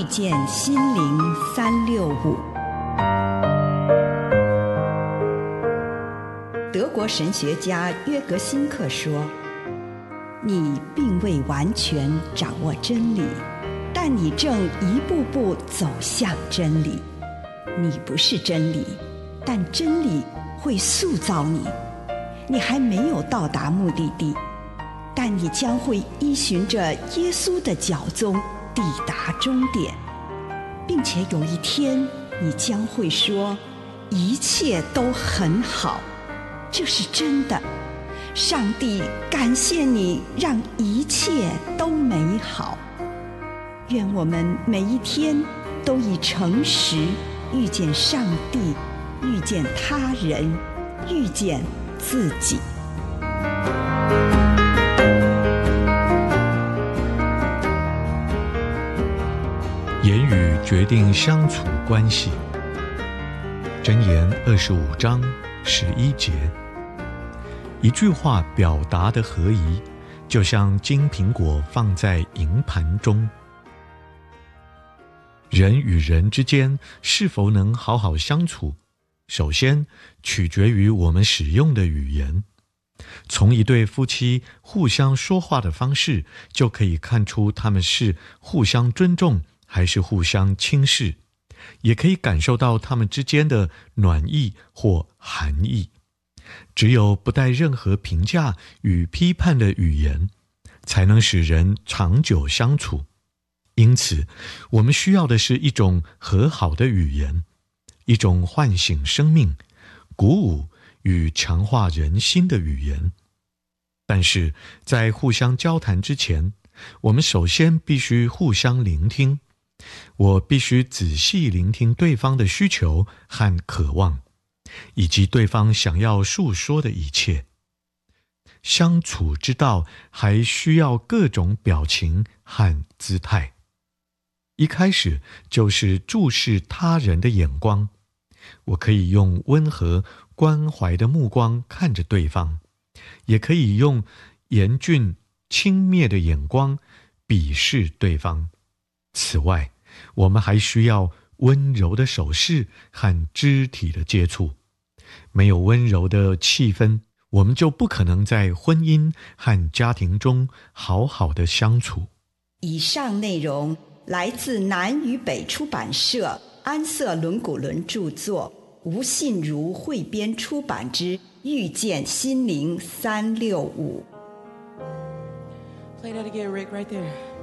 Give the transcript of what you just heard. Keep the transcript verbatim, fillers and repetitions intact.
见心灵三六五。德国神学家约格辛克说，你并未完全掌握真理，但你正一步步走向真理。你不是真理，但真理会塑造你。你还没有到达目的地，但你将会依循着耶稣的脚踪抵达终点，并且有一天你将会说，一切都很好。这是真的。上帝感谢你，让一切都美好。愿我们每一天都以诚实遇见上帝，遇见他人，遇见自己。 言语决定相处关系。箴言二十五章十一节，一句话表达的合宜，就像金苹果放在银盘中。人与人之间是否能好好相处，首先取决于我们使用的语言。从一对夫妻互相说话的方式，就可以看出他们是互相尊重还是互相轻视，也可以感受到他们之间的暖意或寒意。只有不带任何评价与批判的语言，才能使人长久相处。因此，我们需要的是一种和好的语言，一种唤醒生命、鼓舞与强化人心的语言。但是在互相交谈之前，我们首先必须互相聆听。我必须仔细聆听对方的需求和渴望，以及对方想要述说的一切。相处之道还需要各种表情和姿态。一开始就是注视他人的眼光，我可以用温和关怀的目光看着对方，也可以用严峻轻蔑的眼光鄙视对方。此外，我们还需要温柔的手势和肢体的接触。没有温柔的气氛，我们就不可能在婚姻和家庭中好好的相处。 以上内容来自南与北出版社安瑟伦古伦著作，吴信如汇编出版之《遇见心灵三六五》。 Play that again, Rick, right there.